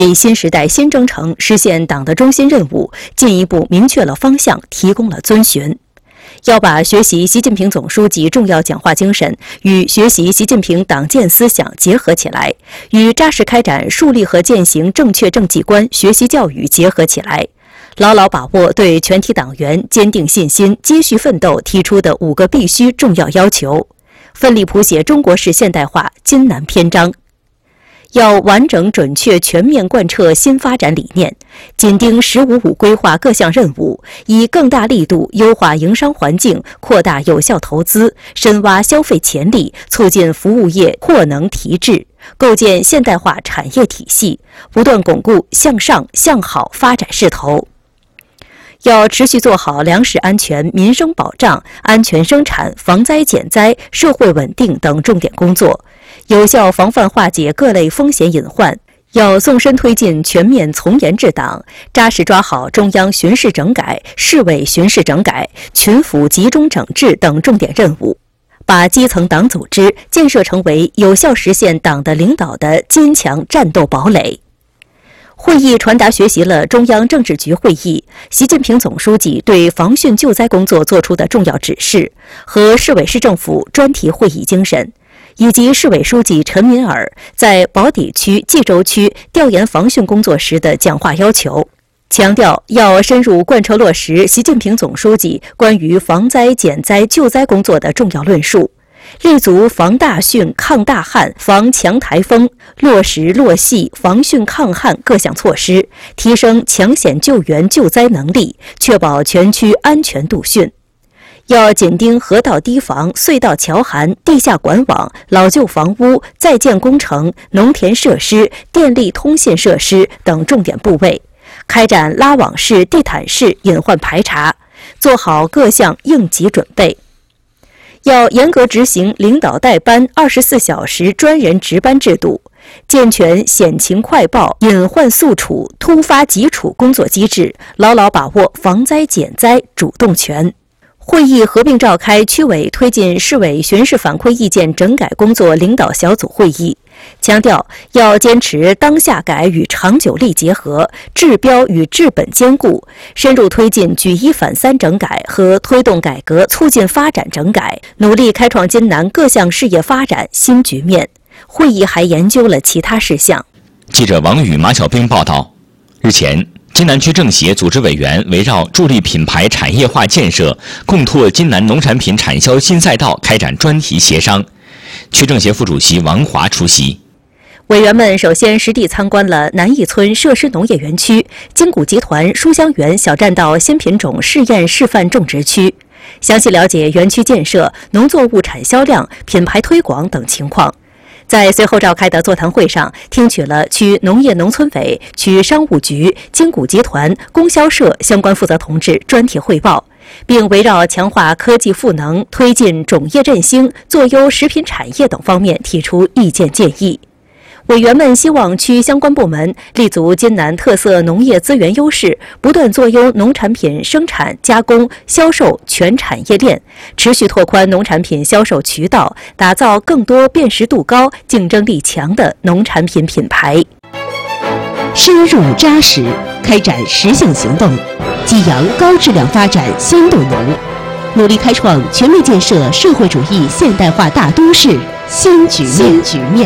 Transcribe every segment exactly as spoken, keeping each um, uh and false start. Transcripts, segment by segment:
为新时代新征程实现党的中心任务进一步明确了方向，提供了遵循。要把学习习近平总书记重要讲话精神与学习习近平党建思想结合起来，与扎实开展树立和践行正确政绩观学习教育结合起来，牢牢把握对全体党员坚定信心、继续奋斗提出的五个必须重要要求，奋力谱写中国式现代化艰难篇章。要完整、准确、全面贯彻新发展理念，紧盯“十五五”规划各项任务，以更大力度优化营商环境，扩大有效投资，深挖消费潜力，促进服务业扩能提质，构建现代化产业体系，不断巩固向上向好发展势头。要持续做好粮食安全、民生保障、安全生产、防灾减灾、社会稳定等重点工作，有效防范化解各类风险隐患。要纵深推进全面从严治党，扎实抓好中央巡视整改、市委巡视整改、群府集中整治等重点任务，把基层党组织建设成为有效实现党的领导的坚强战斗堡垒。会议传达学习了中央政治局会议习近平总书记对防汛救灾工作作出的重要指示和市委市政府专题会议精神，以及市委书记陈敏尔在宝坻区、冀州区调研防汛工作时的讲话要求，强调要深入贯彻落实习近平总书记关于防灾减灾救灾工作的重要论述，立足防大汛、抗大旱、防强台风，落实落细防汛抗旱各项措施，提升抢险救援救灾能力，确保全区安全度汛。要紧盯河道堤防、隧道桥涵、地下管网、老旧房屋、在建工程、农田设施、电力通信设施等重点部位，开展拉网式、地毯式隐患排查，做好各项应急准备。要严格执行领导带班二十四小时专人值班制度，健全险情快报、隐患速处、突发急处工作机制，牢牢把握防灾减灾主动权。会议合并召开区委推进市委巡视反馈意见整改工作领导小组会议，强调要坚持当下改与长久力结合，治标与治本兼顾，深入推进举一反三整改和推动改革促进发展整改，努力开创津南各项事业发展新局面。会议还研究了其他事项。 记者王宇、马小兵报道，日前，津南区政协组织委员围绕助力品牌产业化建设、共拓津南农产品产销新赛道开展专题协商。区政协副主席王华出席。 委员们首先实地参观了南义村设施农业园区、金谷集团书香园小栈道新品种试验示范种植区，详细了解园区建设、农作物产销量、品牌推广等情况。在随后召开的座谈会上，听取了区农业农村委、区商务局、金谷集团、供销社相关负责同志专题汇报，并围绕强化科技赋能、推进种业振兴、做优食品产业等方面提出意见建议。委员们希望区相关部门立足津南特色农业资源优势，不断做优农产品生产、加工、销售全产业链，持续拓宽农产品销售渠道，打造更多辨识度高、竞争力强的农产品品牌。 深入扎实，开展实性行动，激扬高质量发展新动能，努力开创全面建设社会主义现代化大都市新局面。新局面。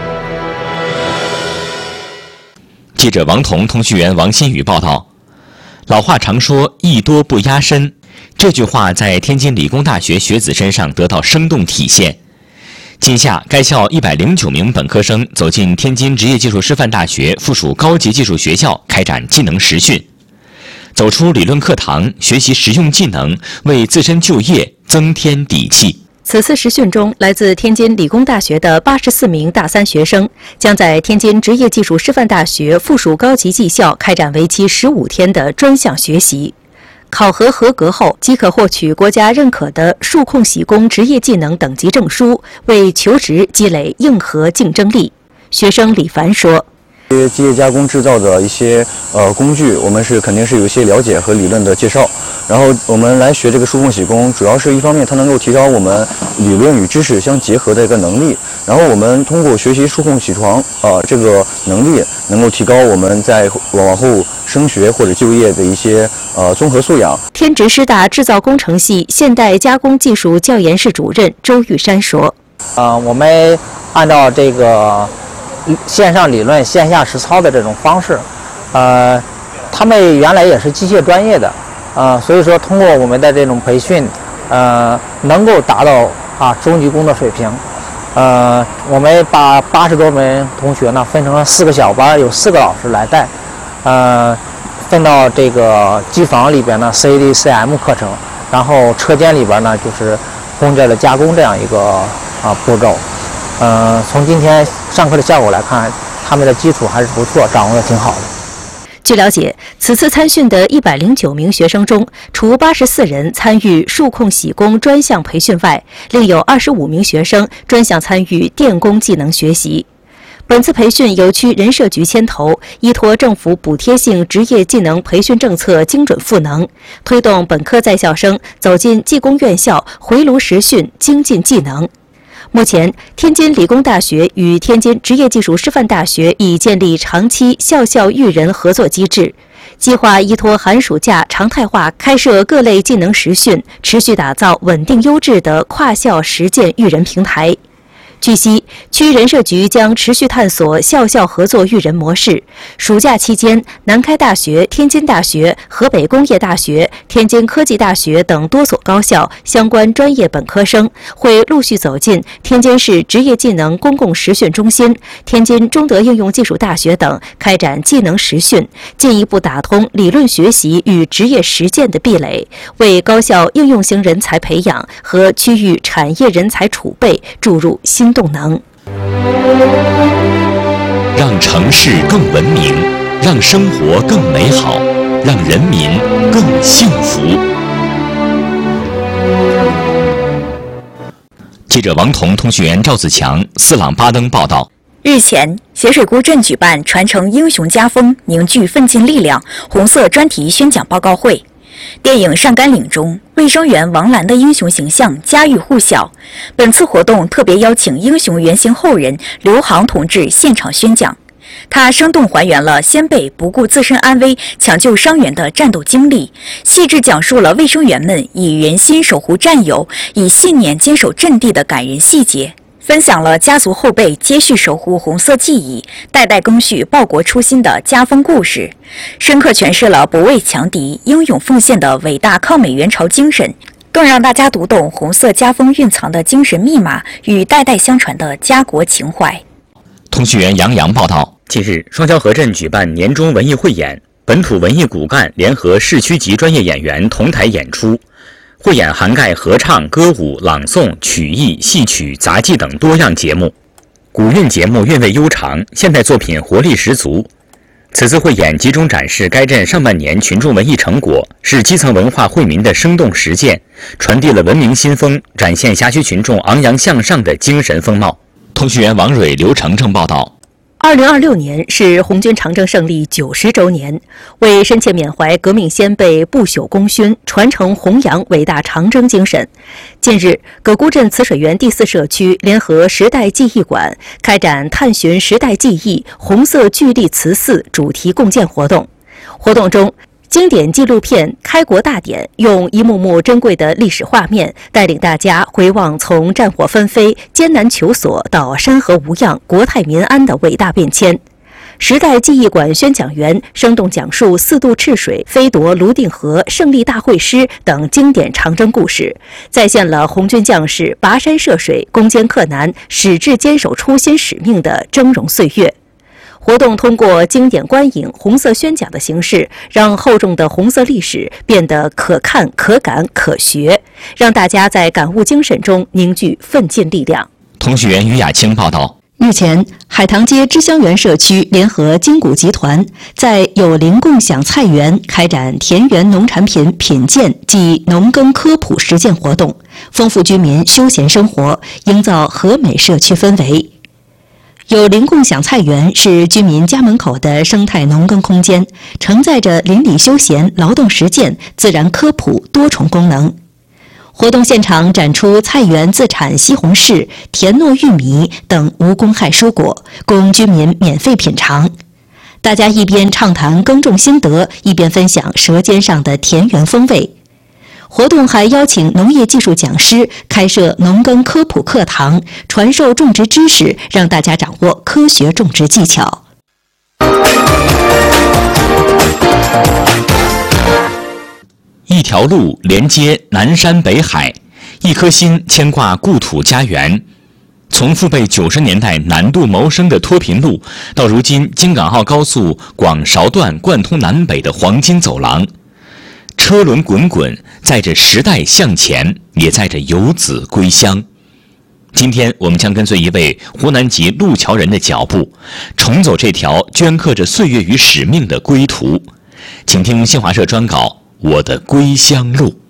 记者王彤、通讯员王新宇报道，老话常说“艺多不压身”，这句话在天津理工大学学子身上得到生动体现。今夏，该校一百零九名本科生走进天津职业技术师范大学附属高级技术学校，开展技能实训，走出理论课堂，学习实用技能，为自身就业增添底气。 此次实训中，来自天津理工大学的八十四名大三学生将在天津职业技术师范大学附属高级技校开展为期十五天的专项学习。考核合格后，即可获取国家认可的数控洗工职业技能等级证书，为求职积累硬核竞争力。学生李凡说：“ 这些机械加工制造的一些呃工具，我们是肯定是有一些了解和理论的介绍。 然后我们来学这个数控喜功，主要是一方面它能够提高我们理论与知识相结合的一个能力，然后我们通过学习数控起床啊、呃、这个能力，能够提高我们在往后升学或者就业的一些呃综合素养。 天职师大制造工程系现代加工技术教研室主任周玉山说：“ 呃，我们按照这个线上理论、线下实操的这种方式，呃，他们原来也是机械专业的。”呃，所以说通过我们的这种培训，呃，能够达到啊中级工的水平。呃，我们把八十多名同学呢分成了四个小班，有四个老师来带，呃，分到这个机房里边呢 C A D C M 课程，然后车间里边呢就是工件的加工这样一个啊步骤。呃，从今天上课的效果来看，他们的基础还是不错，掌握的挺好的。 据了解，此次参训的一百零九名学生中，除八十四人参与数控喜功专项培训外，另有二十五名学生专项参与电工技能学习。本次培训由区人社局牵头，依托政府补贴性职业技能培训政策精准赋能，推动本科在校生走进技工院校，回炉实训，精进技能。目前，天津理工大学与天津职业技术师范大学已建立长期校校育人合作机制，计划依托寒暑假常态化开设各类技能实训，持续打造稳定优质的跨校实践育人平台。据悉，区人社局将持续探索校校合作育人模式。暑假期间，南开大学、天津大学、河北工业大学、天津科技大学等多所高校相关专业本科生会陆续走进天津市职业技能公共实训中心、天津中德应用技术大学等开展技能实训，进一步打通理论学习与职业实践的壁垒，为高校应用型人才培养和区域产业人才储备注入新动能， 让城市更文明，让生活更美好，让人民更幸福。记者王彤、通讯员赵子强、斯朗巴登报道。 日前，咸水沽镇举办传承英雄家风、凝聚奋进力量红色专题宣讲报告会。电影《上甘岭》中，卫生员王兰的英雄形象家喻户晓。本次活动特别邀请英雄原型后人刘航同志现场宣讲，他生动还原了先辈不顾自身安危抢救伤员的战斗经历，细致讲述了卫生员们以原心守护战友、以信念坚守阵地的感人细节。分享了家族后辈接续守护红色记忆、代代更续报国初心的家风故事，深刻诠释了不畏强敌、英勇奉献的伟大抗美援朝精神，更让大家读懂红色家风蕴藏的精神密码与代代相传的家国情怀。 通讯员杨洋报道： 近日，双桥河镇举办年终文艺汇演，本土文艺骨干联合市区级专业演员同台演出。汇演涵盖合唱、歌舞、朗诵、曲艺、戏曲、杂技等多样节目，古韵节目韵味悠长，现代作品活力十足。此次汇演集中展示该镇上半年群众文艺成果，是基层文化惠民的生动实践，传递了文明新风，展现辖区群众昂扬向上的精神风貌。 通讯员王蕊、刘成正报道。 二零二六年是红军长征胜利九十周年，为深切缅怀革命先辈不朽功勋，传承弘扬伟大长征精神。近日，葛沽镇慈水园第四社区联合时代记忆馆开展探寻时代记忆红色聚力慈寺主题共建活动。活动中，经典纪录片《开国大典》用一幕幕珍贵的历史画面，带领大家回望从战火纷飞、艰难求索到山河无恙、国泰民安的伟大变迁。时代记忆馆宣讲员生动讲述四渡赤水、飞夺泸定河、胜利大会师等经典长征故事，再现了红军将士跋山涉水、攻坚克难、矢志坚守初心使命的峥嵘岁月。活动通过经典观影、红色宣讲的形式，让厚重的红色历史变得可看、可感、可学，让大家在感悟精神中凝聚奋进力量。 通讯员于雅清报道。 日前，海棠街知香园社区联合金谷集团在有灵共享菜园开展田园农产品品鉴及农耕科普实践活动，丰富居民休闲生活，营造和美社区氛围。 有林共享菜园是居民家门口的生态农耕空间，承载着邻里休闲、劳动实践、自然科普多重功能。活动现场展出菜园自产西红柿、甜糯玉米等无公害蔬果，供居民免费品尝。大家一边畅谈耕种心得，一边分享舌尖上的田园风味。活动还邀请农业技术讲师开设农耕科普课堂，传授种植知识，让大家掌握科学种植技巧。 一条路连接南山北海，一颗心牵挂故土家园。从父辈九十年代南渡谋生的脱贫路，到如今京港澳高速广韶段贯通南北的黄金走廊，车轮滚滚，载着时代向前，也载着游子归乡。今天我们将跟随一位湖南籍路桥人的脚步，重走这条镌刻着岁月与使命的归途。请听新华社专稿《我的归乡路》。